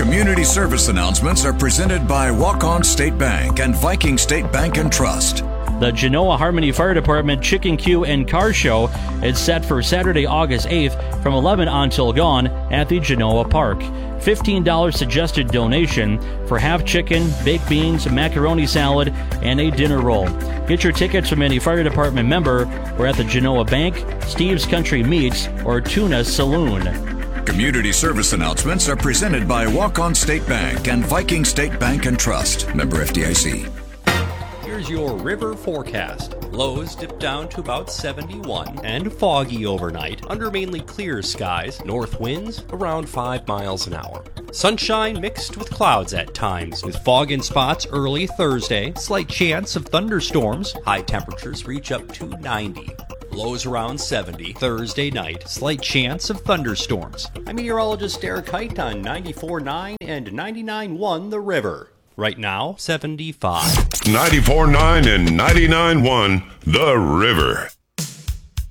Community service announcements are presented by Walk-On State Bank and Viking State Bank and Trust. The Genoa Harmony Fire Department Chicken Q and Car Show is set for Saturday, August 8th from 11 until gone at the Genoa Park. $15 suggested donation for half chicken, baked beans, macaroni salad, and a dinner roll. Get your tickets from any fire department member or at the Genoa Bank, Steve's Country Meats, or Tuna Saloon. Community service announcements are presented by Walk-On State Bank and Viking State Bank and Trust. Member FDIC. Here's your river forecast. Lows dip down to about 71 and foggy overnight under mainly clear skies. North winds around 5 miles an hour. Sunshine mixed with clouds at times, with fog in spots early Thursday. Slight chance of thunderstorms. High temperatures reach up to 90. Lows around 70 Thursday night. Slight chance of thunderstorms. I'm meteorologist Derek Height on 94.9 and 99.1 The River. Right now, 75. 94.9 and 99.1 The River.